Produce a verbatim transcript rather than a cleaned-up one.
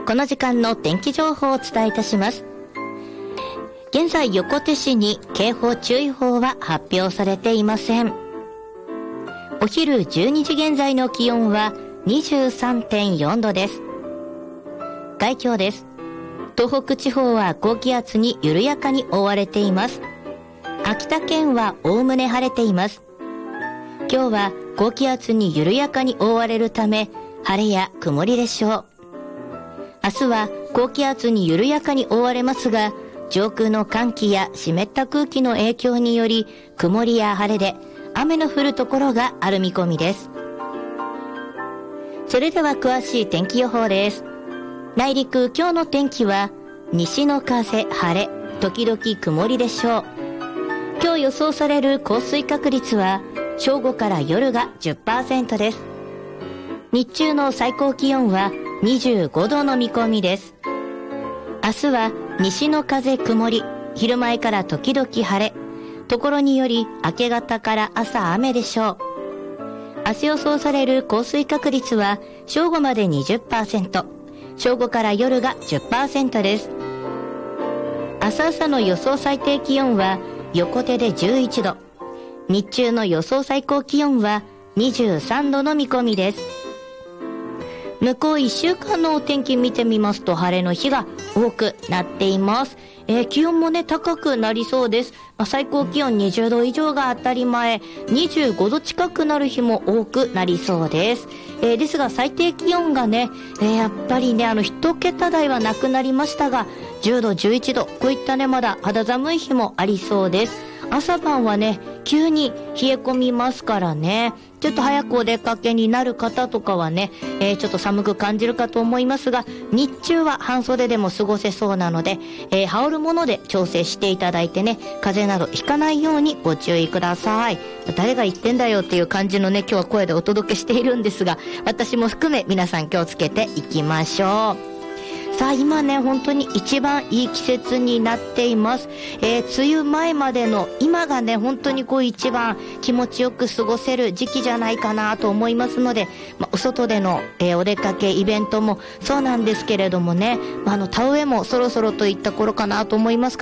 この時間の天気情報をお伝えいたします。現在横手市に警報注意報は発表されていません。お昼じゅうにじ現在の気温は にじゅうさんてんよん 度です。概況です。東北地方は高気圧に緩やかに覆われています。秋田県はおおむね晴れています。今日は高気圧に緩やかに覆われるため、晴れや曇りでしょう。明日は高気圧に緩やかに覆われますが、上空の寒気や湿った空気の影響により、曇りや晴れで雨の降るところがある見込みです。それでは詳しい天気予報です。内陸、今日の天気は西の風、晴れ、時々曇りでしょう。今日予想される降水確率は正午から夜が じゅっパーセント です。日中の最高気温はにじゅうごどの見込みです。明日は西の風曇り、昼前から時々晴れ、ところにより明け方から朝雨でしょう。明日予想される降水確率は正午まで にじゅっパーセント、正午から夜が じゅっパーセント です。明日朝の予想最低気温は横手でじゅういちど、日中の予想最高気温はにじゅうさんどの見込みです。向こういっしゅうかんのお天気見てみますと、晴れの日が多くなっています。えー、気温もね高くなりそうです。まあ、最高気温にじゅうど以上が当たり前、にじゅうごど近くなる日も多くなりそうです。えー、ですが最低気温がね、えー、やっぱりねあの一桁台はなくなりましたが、じゅうどじゅういちど、こういったねまだ肌寒い日もありそうです。朝晩はね急に冷え込みますからね、ちょっと早くお出かけになる方とかはね、えー、ちょっと寒く感じるかと思いますが、日中は半袖でも過ごせそうなので、えー、羽織るもので調整していただいてね、風邪などひかないようにご注意ください。誰が言ってんだよっていう感じのね今日は声でお届けしているんですが、私も含め皆さん気をつけていきましょう。さあ今ね本当に一番いい季節になっています。えー、梅雨前までの今がね本当にこう一番気持ちよく過ごせる時期じゃないかなと思いますので、まあ、お外での、えー、お出かけイベントもそうなんですけれどもね、まあ、あの田植えもそろそろといった頃かなと思います